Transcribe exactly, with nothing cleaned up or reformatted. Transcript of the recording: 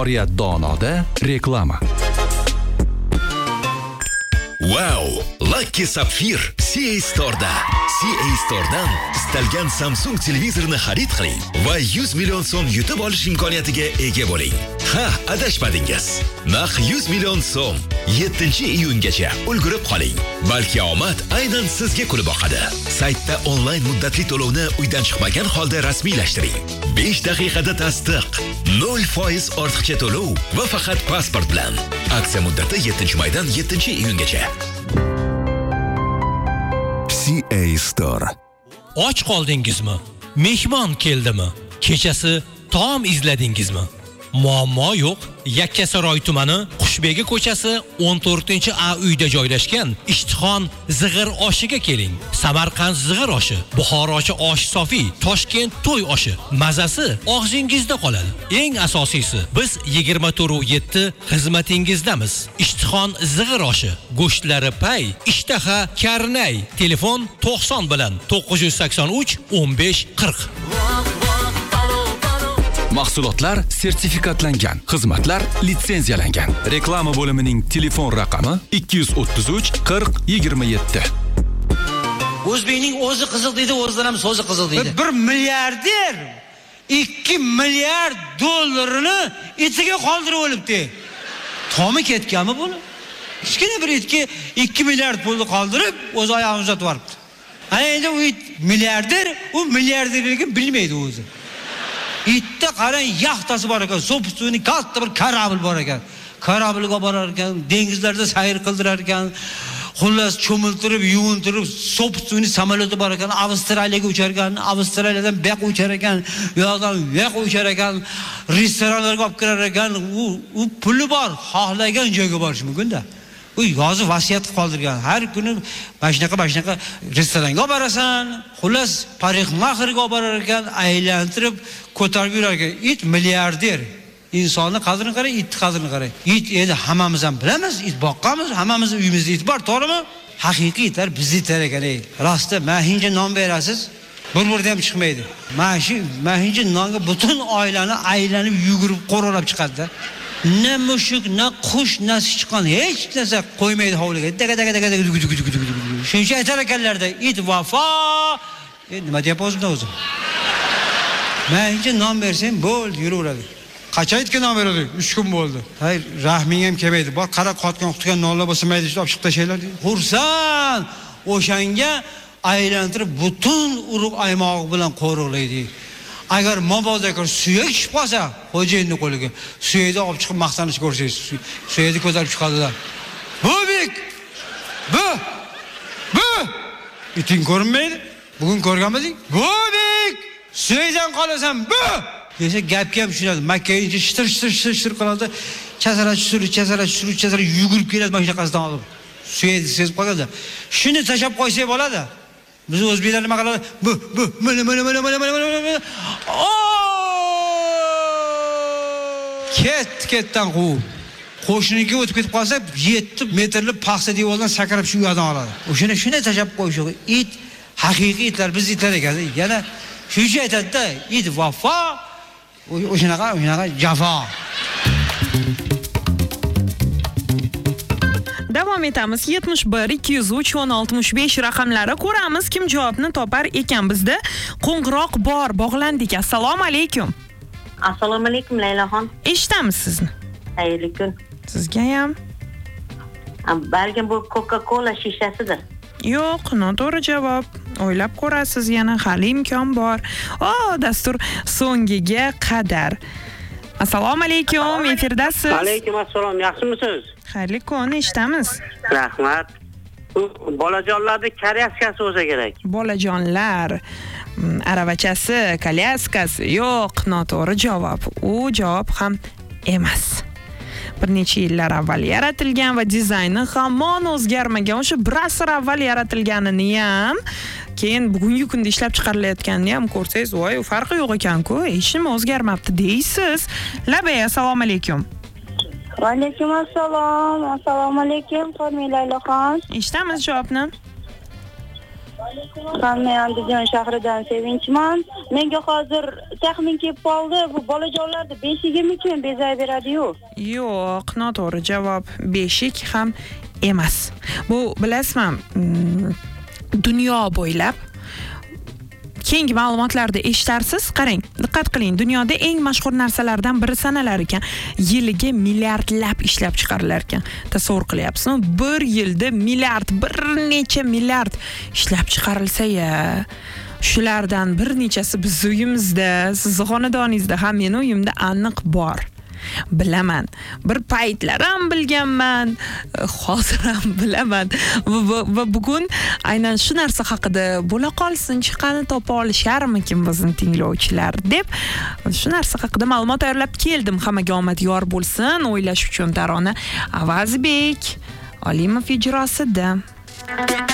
Oriyat Donoda reklama. Wow! Lucky Sapphire C A Store'da. C A Store'dan istalgan Samsung televizorini xarid qiling va yuz million so'm yutib olish imkoniyatiga ega bo'ling. Ha, adashmadingiz. Naq yuz million so'm yettinchi iyungacha ulgurib qoling. Balki omad aynan sizga kulib boqadi. Saytda onlayn muddatli to'lovni uydan chiqmagan holda rasmiylashtiring. besh daqiqada tasdiq, nol foiz ortiqcha to'lov va faqat pasport bilan. Aksiya muddati yettinchi maydan yettinchi iyungacha. C A Store. Och qoldingizmi? Mehmon keldimi? Kechasi taom izladingizmi? Muammo yo'q. Yakkasaroy tumani Qushbegi ko'chasi o'n to'rtinchi A uyda joylashgan Ishtixon zig'ir oshiga keling. Samarqand zig'ir oshi, Buxorochi osh sofi, Toshkent to'y oshi. Mazasi og'zingizda qoladi. Eng asosiysi, biz yigirma to'rt yetti xizmatingizdamiz. Ishtixon zig'ir oshi, go'shtlari pay, ishtaha karnay. Telefon to'qson bilan to'qqiz yuz sakson uch o'n besh qirq. Mahsulotlar sertifikatlangan, xizmatlar litsenziyalangan. Reklama bo'limining telefon raqami ikki yuz o'ttiz uch qirq yigirma yetti. O'zbekning o'zi qiziq deydi, o'zidan ham so'zi qiziq deydi. Bir milliarder ikki milliard dollarini itiga qoldirib o'libdi. Tomi ketganmi buni? Kichkina bir itga ikki milliard pulni qoldirib, o'z oyog'ini uzatib yuboribdi. Ana endi u milliarder, u milliarderligini bilmaydi o'zi. Itda qarang, yaxtasi bor ekan, so'pistuni katta bir kорабль bor ekan. Kорабльga borar ekan, dengizlarda sayr qildirar ekan. Xullas cho'miltirib, yuvintirib, so'pistuni samolyoti bor ekan, Avstraliyaga uchar ekan, Avstraliyadan bu yoqqa uchar ekan, bu yoqdan bu yoqqa uchar ekan, restoranlarga olib kirar ekan. U u puli bor, xohlagan joyga borish mumkin-da. U yozib vasiyat qoldirgan. Har kuni bashnaqa bashnaqa restoranga barasan, xullas parixmaxirga borar ekan, aylantirib ko'tarib yurar ekan. It milliarder. Insonni qadrini qarang, it qadrini qarang. It endi hammamiz ham bilamiz, it boqqamiz, hammamiz uyimizda it bor, to'g'rimi? Haqiqiy itlar bizni itar ekan. Rostda mahinja non berasiz, bir-birda ham chiqmaydi. Mashi mahinja nonga butun oilani aylanib yugurib qo'rolab chiqadi-da. Ne mushuk, ne qush, ne sichqon hech narsa qo'ymaydi hovliga. Daga daga daga daga. Shuncha aytar ekanlarda, it vafo. E nima deyapsiz o'zimda o'zim? Menga non bersang, bo'ldi, yuraveradi. Qancha itga non beradi? uch kun bo'ldi. Hay, rahming ham kelmaydi. Bor, qara qotgan qutgan nonlar bo'lsa mayda olib chiqib tashlaylar. Xursand, o'shanga aylantirib butun urug' aymog'i bilan qo'riqlaydi. Agar mabodo agar suyak tushib qolsa, xo'jayinning qo'liga suyakni olib chiqib maqtanish ko'rsangiz, suyakni ko'tarib chiqadilar. Bobik! Bu! Bu! Iting ko'rinmaydi? Bugun ko'rganmiding? Bobik! Suyakdan qolasan, bu! Desa gapga ham tushunadi. Makkayincha shitir shitir shitir shitir qiladi. Chasara shitir, chasara shitir, chasara yugurib keladi mashinaqasidan olib. Suyakni sezib qoladi. Shuni tashab qo'ysak bo'ladi. Biz o'zbeklar nima qiladi? Bu, bu, mana, mana, mana, mana, mana, mana. Ket, ketdan quv. Qo'shniga o'tib ketib qolsa, yetti metrli paxsa devordan sakrab shu yerdan oladi. O'shani shuni tashab qo'yish yo'q. It haqiqiy itlar biz itlar ekan. Yana shuncha aytadi-da, it vafo, o'shanaqa, o'shanaqa jafo. Davom etamiz. yetmish bir ikki yuz uch o'n oltmish besh raqamlari ko'ramiz, kim javobni topar ekan. Bizda qo'ng'iroq bor, bog'landik. Assalomu alaykum. Assalomu alaykum Laylaxon. Eshitamiz sizni. Xayrli kun. Sizga ham. Balkim bu Coca-Cola shishasidir. Yo'q, noto'g'ri javob. O'ylab ko'rasiz, yana hali imkon bor. O, dastur so'ngiga qadar. Assalomu alaykum, efirdasiz. Alaykum assalom, yaxshimisiz? Xayrli kun, eshitamiz. Rahmat. Bolajonlarda kolyaskasi bo'lsa kerak. Bolajonlar aravachasi, kolyaskasi yo'q, noto'g'ri javob. U javob ham emas. Bir necha yillar avval yaratilgan va dizayni hamon o'zgarmagan. O'sha bir asr avval yaratilganini ham, keyin bugungi kunda ishlab chiqarilayotganini ham ko'rsangiz, voy, farqi yo'q ekan-ku, hech nima o'zgarmabdi deysiz. Labay, assalomu alaykum. Va alaykum assalom. Assalomu alaykum, Laylaxon. Eshitamiz javobni. Men Andijon shahridan Sevinchman. Menga hozir taxmin kelib qoldi. Bu bolajonlarda beshigimikin bezay beradi-yu. Yo'q, noto'g'ri javob. Beshik ham emas. Bu bilasizmi, dunyo bo'ylab keyingi ma'lumotlarda eshitarsiz. Qarang, diqqat qiling. Dunyoda eng mashhur narsalardan biri sanalar ekan. Yiliga milliardlab ishlab chiqarilar ekan. Tasavvur qilyapsizmi? Bir yilda milliard, bir necha milliard ishlab chiqarilsa-ya, shulardan bir nechasi biz uyimizda, sizni xonadoningizda, ham meni uyimda aniq bor. Bilaman. Bir paytlar ham bilganman, hozir ham bilaman. Va bugun aynan shu narsa haqida bo'la qolsin, chiqani topa olisharmikin bizni tinglovchilar deb shu narsa haqida ma'lumot tayyorlab keldim. Hammaga omad yor bo'lsin. O'ylash uchun tarona Avazbek Olimov ijrosida.